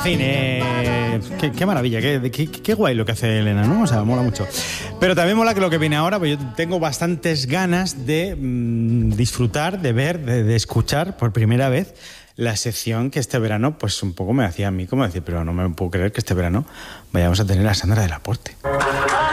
fin, qué maravilla, qué guay lo que hace Elena, ¿no? O sea, mola mucho. Pero también mola que lo que viene ahora, pues yo tengo bastantes ganas de disfrutar, de ver, de escuchar por primera vez la sección que este verano, pues un poco me hacía a mí como decir, pero no me puedo creer que este verano vayamos a tener a Sandra de la Porte.